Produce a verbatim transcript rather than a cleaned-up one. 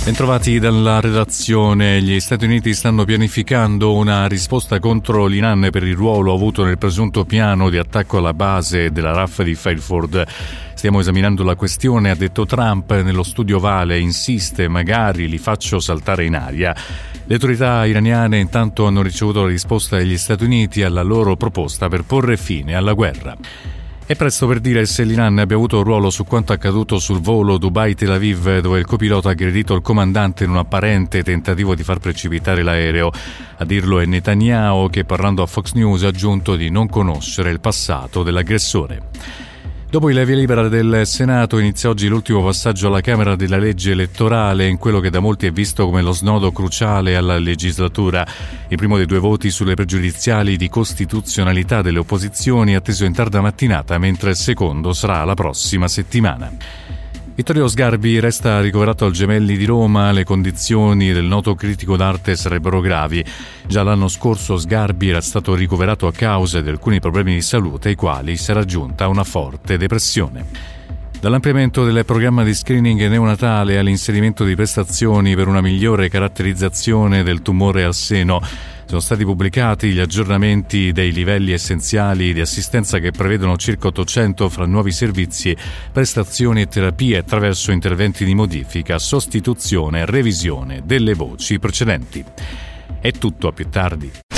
Bentrovati dalla redazione. Gli Stati Uniti stanno pianificando una risposta contro l'Iran per il ruolo avuto nel presunto piano di attacco alla base della R A F di Fairford. Stiamo esaminando la questione, ha detto Trump nello studio Vale, insiste, magari li faccio saltare in aria. Le autorità iraniane intanto hanno ricevuto la risposta degli Stati Uniti alla loro proposta per porre fine alla guerra. È presto per dire se l'Iran abbia avuto un ruolo su quanto accaduto sul volo Dubai-Tel Aviv, dove il copilota ha aggredito il comandante in un apparente tentativo di far precipitare l'aereo. A dirlo è Netanyahu, che parlando a Fox News ha aggiunto di non conoscere il passato dell'aggressore. Dopo il via libera del Senato inizia oggi l'ultimo passaggio alla Camera della legge elettorale in quello che da molti è visto come lo snodo cruciale alla legislatura. Il primo dei due voti sulle pregiudiziali di costituzionalità delle opposizioni è atteso in tarda mattinata, mentre il secondo sarà la prossima settimana. Vittorio Sgarbi resta ricoverato al Gemelli di Roma. Le condizioni del noto critico d'arte sarebbero gravi. Già l'anno scorso Sgarbi era stato ricoverato a causa di alcuni problemi di salute ai quali si era aggiunta una forte depressione. Dall'ampliamento del programma di screening neonatale all'inserimento di prestazioni per una migliore caratterizzazione del tumore al seno, sono stati pubblicati gli aggiornamenti dei livelli essenziali di assistenza che prevedono circa ottocento fra nuovi servizi, prestazioni e terapie attraverso interventi di modifica, sostituzione e revisione delle voci precedenti. È tutto, a più tardi.